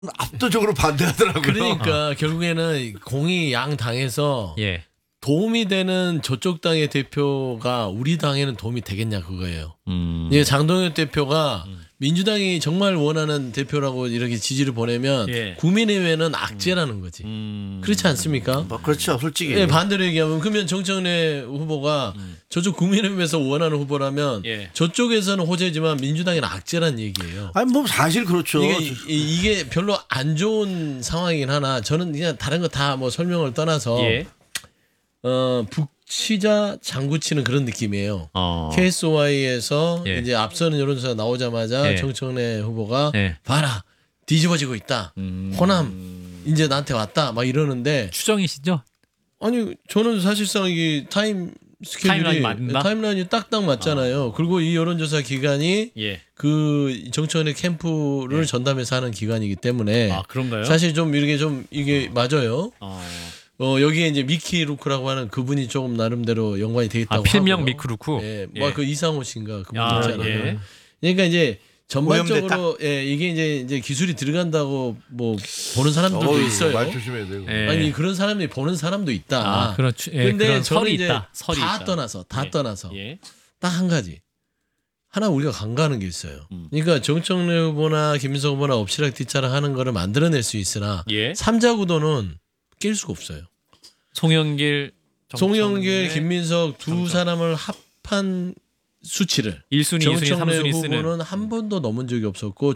압도적으로 반대하더라고요. 그러니까 결국에는 공이 양 당에서 예. 도움이 되는 저쪽 당의 대표가 우리 당에는 도움이 되겠냐 그거예요. 음. 예, 장동혁 대표가 민주당이 정말 원하는 대표라고 이렇게 지지를 보내면 예. 국민의회는 악재라는 거지. 그렇지 않습니까? 뭐 그렇죠, 솔직히. 예, 반대로 얘기하면 그러면 정청래 후보가 저쪽 국민의회에서 원하는 후보라면 예. 저쪽에서는 호재지만 민주당에는 악재란 얘기예요. 아니 뭐 사실 그렇죠. 이게 별로 안 좋은 상황이긴 하나 저는 그냥 다른 거 다 뭐 설명을 떠나서 예. 북치자 장구치는 그런 느낌이에요. 어. KSY에서 예. 이제 앞서는 여론조사 나오자마자 예. 정청래 후보가 예. 봐라 뒤집어지고 있다. 호남 이제 나한테 왔다 막 이러는데 추정이시죠? 아니 저는 사실상 이게 타임 타임라인이 스케줄이 맞나? 타임라인이 딱딱 맞잖아요. 그리고 이 여론조사 기간이 예. 그 정청래 캠프를 전담해서 하는 기간이기 때문에 아 그런가요? 사실 좀 이렇게 좀 이게 맞아요. 여기에 이제 미키 루크라고 하는 그분이 조금 나름대로 연관이 돼 있다고 필명 하고요. 미크루크. 예, 예. 뭐 그 이상호 씨인가 그분 아, 있잖아요. 예. 그러니까 이제 전반적으로 예, 이게 이제 기술이 들어간다고 뭐 보는 사람들도 있어요. 말 조심해야 되고. 예. 아니 그런 사람들이 보는 사람도 있다. 아, 그런 근데 그런 저는 설이 이제 있다. 설이 다 있다. 떠나서 예. 떠나서 예. 딱 한 가지. 하나 우리가 간과하는 게 있어요. 음. 그러니까 정청래 후보나 김민석 후보나 엎치락 뒤치락 하는 거를 만들어낼 수 있으나 예. 3자 구도는 낄 수가 없어요. 송영길, 송영길, 김민석 두 정청. 사람을 합한 수치를 1순위, 2순위, 정청래 3순위 쓰는 후보는 한 번도 넘은 적이 없었고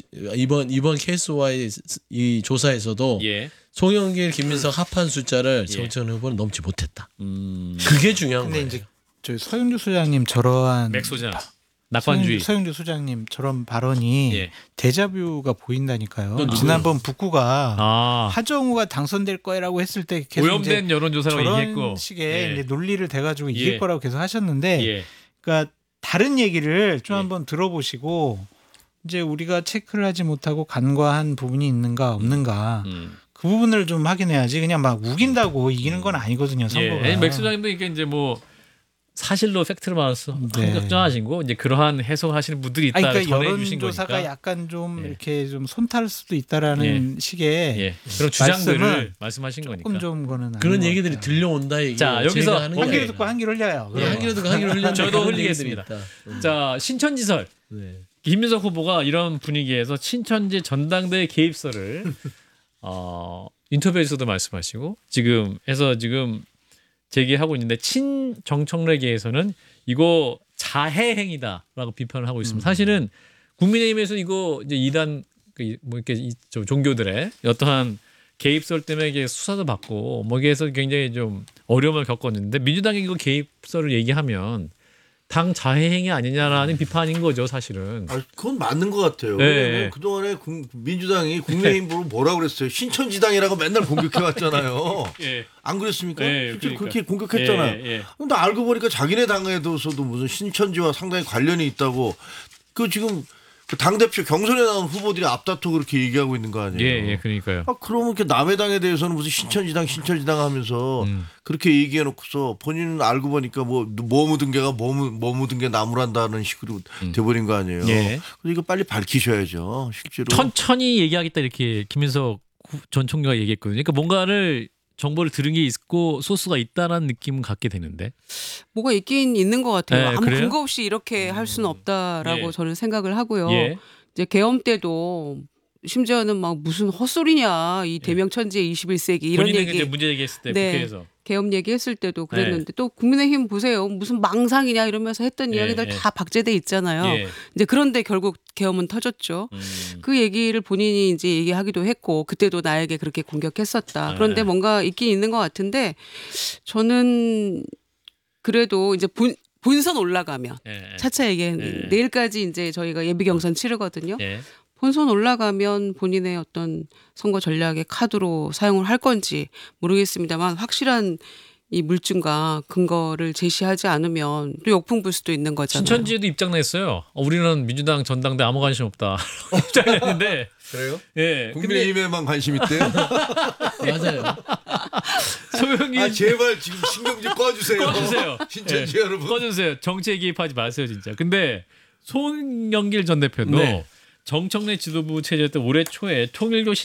이번 케이스와의 이 조사에서도 예. 송영길, 김민석 합한 숫자를 예. 정청래 후보는 넘지 못했다. 그게 중요한 근데 거예요. 이제 저희 서영주 소장님 저러한 맥소장 낙관주의. 서영주 소장님 저런 발언이 예. 데자뷰가 보인다니까요. 누구요? 지난번 북구가 아. 하정우가 당선될 거라고 했을 때 계속 오염된 이제 여론조사라고 저런 얘기했고. 식의 예. 이제 논리를 대가지고 이길 예. 거라고 계속 하셨는데, 예. 그러니까 다른 얘기를 좀 예. 한번 들어보시고 이제 우리가 체크를 하지 못하고 간과한 부분이 있는가 없는가 그 부분을 좀 확인해야지. 그냥 막 우긴다고 이기는 건 아니거든요. 선거가. 예. 맥소장님도 이게 이제 뭐 사실로 팩트를 말해서 네. 걱정하신 거 이제 그러한 해석하시는 분들이 있다. 아니, 그러니까 전해주신 여론조사가 거니까. 약간 좀 예. 이렇게 좀 손탈 수도 있다라는 식의 예. 그런 주장들을 말씀은 말씀하신 거니까. 조금 좀 거는 아닌 그런 것 얘기들이 같아요. 들려온다 얘기. 자, 여기서 하는 게 한 귀로 아니라. 듣고 한 귀로 흘려요. 예, 한 귀로 듣고 한 귀로 흘렸는데 저도 그런 흘리겠습니다. 얘기들이 있다. 자, 신천지설. 네. 김민석 후보가 이런 분위기에서 신천지 전당대회 개입설을 인터뷰에서도 말씀하시고 지금 제기하고 있는데 친정청래계에서는 이거 자해 행위다라고 비판을 하고 있습니다. 사실은 국민의힘에서 이거 이제 이단 뭐 이렇게 종교들의 어떠한 개입설 때문에 이게 수사도 받고 뭐 이게서 굉장히 좀 어려움을 겪었는데 민주당이 이거 개입설을 얘기하면 당 자해 행위 아니냐라는 비판인 거죠, 사실은. 아, 그건 맞는 것 같아요. 네. 왜냐면 그동안에 민주당이 국민의힘으로 뭐라 그랬어요? 신천지당이라고 맨날 공격해왔잖아요. 예. 안 그랬습니까? 예, 실제로 그러니까. 그렇게 공격했잖아요. 예, 예. 근데 알고 보니까 자기네 당에서도 무슨 신천지와 상당히 관련이 있다고 그 지금 그 당대표 경선에 나온 후보들이 앞다투고 그렇게 얘기하고 있는 거 아니에요? 예, 그러니까요. 아, 그러면 이렇게 남의 당에 대해서는 무슨 신천지당 하면서 그렇게 얘기해 놓고서 본인은 알고 보니까 뭐 묻은 게가 뭐 묻은 게 나무란다는 식으로 돼버린 거 아니에요. 예. 그래서 이거 빨리 밝히셔야죠. 실제로. 천천히 얘기하겠다 이렇게 김민석 전 총리가 얘기했거든요. 그러니까 뭔가를 정보를 들은 게 있고 소스가 있다라는 느낌은 갖게 되는데. 뭐가 있긴 있는 것 같아요. 네, 아무 그래요? 근거 없이 이렇게 할 수는 없다라고 예. 저는 생각을 하고요. 예. 이제 계엄 때도 심지어는 막 무슨 헛소리냐 이 대명천지의 21세기 이런 본인에게 얘기 이제 문제 얘기했을 때 네. 국회에서. 계엄 얘기했을 때도 그랬는데 또 국민의힘 보세요. 무슨 망상이냐 이러면서 했던 예, 이야기들 예. 다 박제돼 있잖아요. 예. 이제 그런데 결국 계엄은 터졌죠. 그 얘기를 본인이 이제 얘기하기도 했고 그때도 나에게 그렇게 공격했었다. 그런데 뭔가 있긴 있는 것 같은데 저는 그래도 이제 본선 올라가면 예. 차차 얘기했는데 내일까지 이제 저희가 예비 경선 치르거든요. 예. 본선 올라가면 본인의 어떤 선거 전략의 카드로 사용을 할 건지 모르겠습니다만 확실한 이 물증과 근거를 제시하지 않으면 또 역풍 불 수도 있는 거잖아요. 신천지에도 입장 냈어요. 우리는 민주당 전당대 아무 관심 없다. 입장 냈는데. 그래요? 예. 근데 국민의힘에만 관심 있대요. 맞아요. 소영이 아 제발 지금 신경 좀 꺼주세요. 꺼주세요. 신천지 예. 여러분. 꺼주세요. 정치에 개입하지 마세요, 진짜. 근데 송영길 전 대표도 네. 정청래 지도부 체제였던 올해 초에 통일교